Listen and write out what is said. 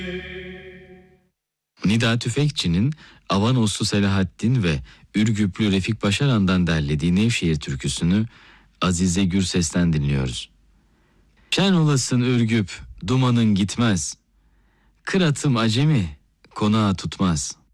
Nida Tüfekçi'nin Avanoslu Selahattin ve Ürgüplü Refik Başaran'dan derlediği Nevşehir türküsünü Azize Gürses'ten dinliyoruz. Şen olasın Ürgüp, dumanın gitmez. Kıratım acemi, konağı tutmaz.